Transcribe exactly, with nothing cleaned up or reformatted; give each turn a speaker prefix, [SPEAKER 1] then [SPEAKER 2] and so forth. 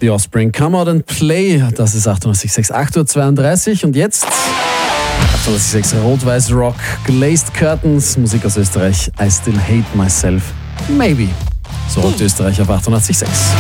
[SPEAKER 1] The Offspring, Come Out and Play. Das ist achtundachtzig Komma sechs, acht Uhr zweiunddreißig. Und jetzt achtundachtzig Komma sechs Rot-Weiß Rock, Glazed Curtains, Musik aus Österreich. I Still Hate Myself. Maybe. So rockt Österreich auf achtundachtzig Komma sechs.